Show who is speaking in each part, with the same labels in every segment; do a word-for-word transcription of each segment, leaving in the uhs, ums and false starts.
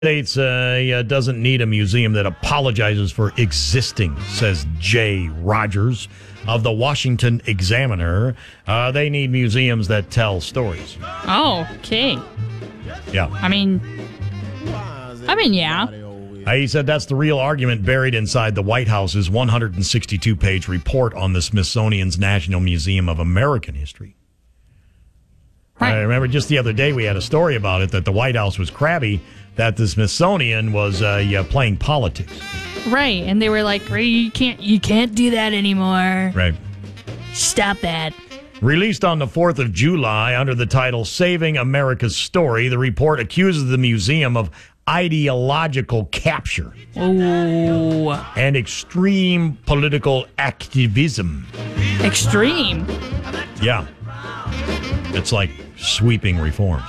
Speaker 1: States uh, doesn't need a museum that apologizes for existing, says Jay Rogers of the Washington Examiner. Uh, they need museums that tell stories.
Speaker 2: Oh, okay.
Speaker 1: Yeah.
Speaker 2: I mean, I mean, yeah.
Speaker 1: Uh, he said that's the real argument buried inside the White House's one hundred sixty-two page report on the Smithsonian's National Museum of American History.
Speaker 2: Right.
Speaker 1: I remember just the other day we had a story about it, that the White House was crabby, that the Smithsonian was uh, yeah, playing politics.
Speaker 2: Right, and they were like, you can't, you can't do that anymore.
Speaker 1: Right.
Speaker 2: Stop that.
Speaker 1: Released on the fourth of July under the title Saving America's Story, the report accuses the museum of ideological capture
Speaker 2: Oh,
Speaker 1: and extreme political activism.
Speaker 2: extreme.
Speaker 1: Yeah. It's like sweeping reforms.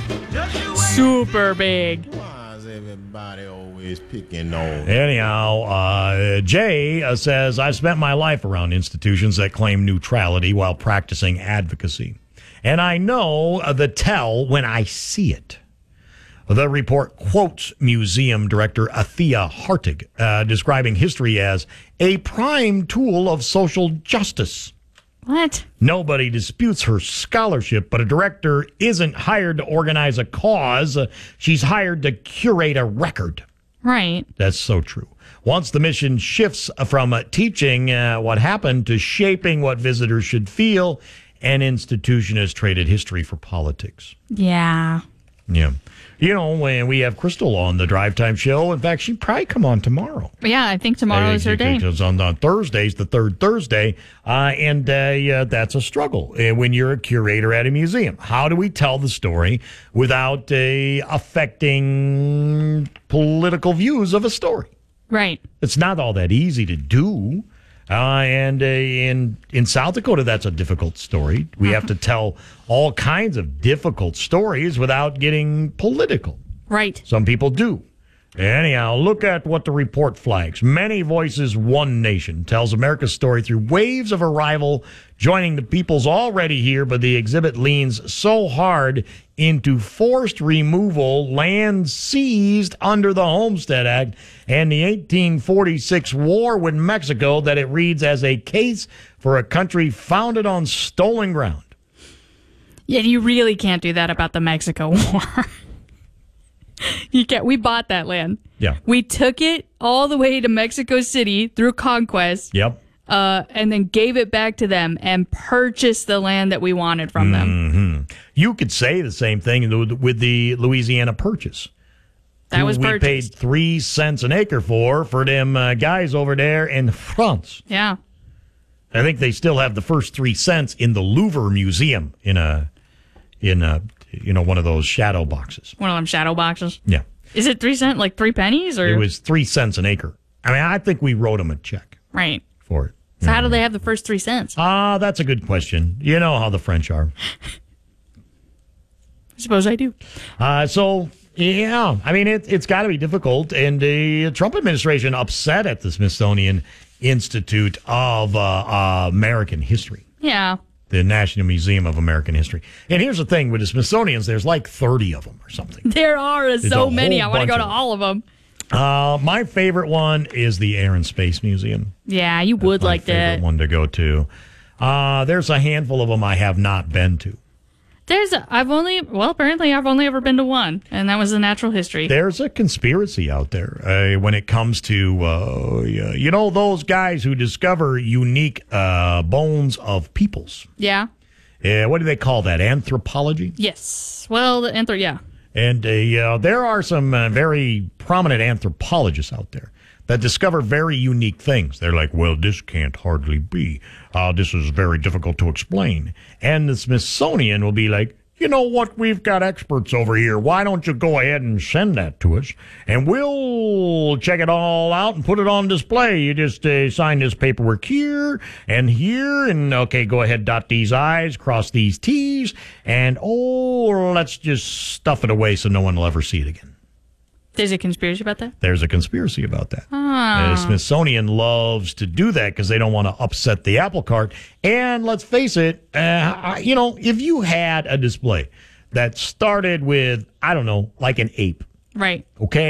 Speaker 2: Super big.
Speaker 3: Why is everybody always picking on?
Speaker 1: Anyhow, uh, Jay uh, says, I've spent my life around institutions that claim neutrality while practicing advocacy. And I know uh, the tell when I see it. The report quotes museum director Athea Hartig, uh, describing history as a prime tool of social justice.
Speaker 2: What?
Speaker 1: Nobody disputes her scholarship, but a director isn't hired to organize a cause. Uh, she's hired to curate a record.
Speaker 2: Right.
Speaker 1: That's so true. Once the mission shifts from uh, teaching uh, what happened to shaping what visitors should feel, an institution has traded history for politics.
Speaker 2: Yeah.
Speaker 1: Yeah. You know, when we have Crystal on the Drive Time Show, in fact, she'd probably come on tomorrow.
Speaker 2: Yeah, I think tomorrow is her day.
Speaker 1: Because on, on Thursdays, the third Thursday, uh, and uh, yeah, that's a struggle uh, when you're a curator at a museum. How do we tell the story without uh, affecting political views of a story?
Speaker 2: Right.
Speaker 1: It's not all that easy to do. Uh, and uh, in in South Dakota, that's a difficult story. We have to tell all kinds of difficult stories without getting political.
Speaker 2: Right.
Speaker 1: Some people do. Anyhow, look at what the report flags. Many voices, one nation tells America's story through waves of arrival, joining the peoples already here, but the exhibit leans so hard into forced removal, land seized under the Homestead Act, and the eighteen forty-six war with Mexico that it reads as a case for a country founded on stolen ground.
Speaker 2: Yeah, you really can't do that about the Mexico War. You can't. We bought that land.
Speaker 1: Yeah.
Speaker 2: We took it all the way to Mexico City through conquest.
Speaker 1: Yep.
Speaker 2: Uh, and then gave it back to them and purchased the land that we wanted from them.
Speaker 1: Mm-hmm. You could say the same thing with the Louisiana Purchase.
Speaker 2: That was
Speaker 1: we
Speaker 2: purchased.
Speaker 1: paid three cents an acre for for them uh, guys over there in France.
Speaker 2: Yeah.
Speaker 1: I think they still have the first three cents in the Louvre Museum in a in a you know one of those shadow boxes.
Speaker 2: One of them shadow boxes.
Speaker 1: Yeah.
Speaker 2: Is it three cent, like three pennies, or
Speaker 1: It was three cents an acre. I mean, I think we wrote them a check
Speaker 2: right?
Speaker 1: for it.
Speaker 2: So how do they have the first three cents?
Speaker 1: Ah, that's a good question. You know how the French are.
Speaker 2: I suppose I do.
Speaker 1: Uh, so, yeah, I mean, it, it's got to be difficult. And the Trump administration upset at the Smithsonian Institute of uh, uh, American History,
Speaker 2: Yeah.
Speaker 1: the National Museum of American History. And here's the thing with the Smithsonians, there's like thirty of them or something.
Speaker 2: There are so
Speaker 1: a
Speaker 2: many. I
Speaker 1: whole
Speaker 2: want to go
Speaker 1: bunch
Speaker 2: to
Speaker 1: of them.
Speaker 2: all of them.
Speaker 1: Uh, my favorite one is the Air and Space Museum.
Speaker 2: Yeah, you would
Speaker 1: My
Speaker 2: like
Speaker 1: favorite
Speaker 2: that.
Speaker 1: one to go to. Uh, there's a handful of them I have not been to.
Speaker 2: There's, a, I've only, well, apparently I've only ever been to one, and that was the natural history.
Speaker 1: There's a conspiracy out there uh, when it comes to, uh, you know, those guys who discover unique uh, bones of peoples.
Speaker 2: Yeah.
Speaker 1: Uh, what do they call that? Anthropology?
Speaker 2: Yes. Well, the anther, yeah.
Speaker 1: And uh, uh, there are some uh, very prominent anthropologists out there that discover very unique things. They're like, well, this can't hardly be. Uh, this is very difficult to explain. And the Smithsonian will be like, you know what? We've got experts over here. Why don't you go ahead and send that to us? And we'll check it all out and put it on display. You just uh, sign this paperwork here and here. And, okay, go ahead, dot these I's, cross these T's. And, oh, let's just stuff it away so no one will ever see it again.
Speaker 2: There's a conspiracy about that?
Speaker 1: There's a conspiracy about that.
Speaker 2: Ah.
Speaker 1: The Smithsonian loves to do that because they don't want to upset the apple cart. And let's face it, uh, you know, if you had a display that started with, I don't know, like an ape,
Speaker 2: Right.
Speaker 1: Okay.